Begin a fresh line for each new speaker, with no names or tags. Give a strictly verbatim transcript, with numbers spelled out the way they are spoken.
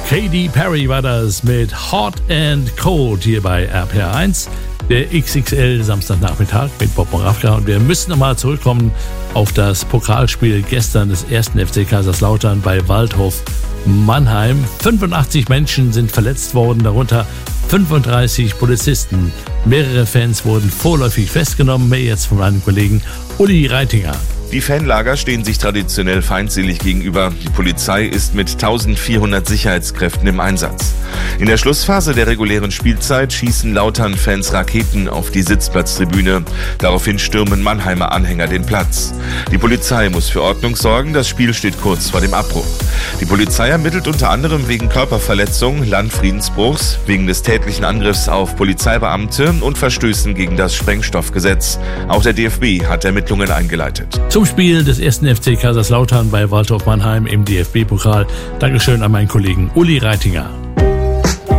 Katy Perry war das mit Hot and Cold hier bei R P R eins. Der X X L Samstagnachmittag mit Bob Moravka. Und wir müssen nochmal zurückkommen auf das Pokalspiel gestern des ersten F C Kaiserslautern bei Waldhof Mannheim. fünfundachtzig Menschen sind verletzt worden, darunter fünfunddreißig Polizisten. Mehrere Fans wurden vorläufig festgenommen. Mehr jetzt von meinem Kollegen Uli Reitinger.
Die Fanlager stehen sich traditionell feindselig gegenüber. Die Polizei ist mit eintausendvierhundert Sicherheitskräften im Einsatz. In der Schlussphase der regulären Spielzeit schießen Lautern-Fans Raketen auf die Sitzplatztribüne. Daraufhin stürmen Mannheimer Anhänger den Platz. Die Polizei muss für Ordnung sorgen. Das Spiel steht kurz vor dem Abbruch. Die Polizei ermittelt unter anderem wegen Körperverletzung, Landfriedensbruchs, wegen des tätlichen Angriffs auf Polizeibeamte und Verstößen gegen das Sprengstoffgesetz. Auch der D F B hat Ermittlungen eingeleitet.
Zum Spiel des ersten F C Kaiserslautern bei Waldhof Mannheim im D F B-Pokal. Dankeschön an meinen Kollegen Uli Reitinger.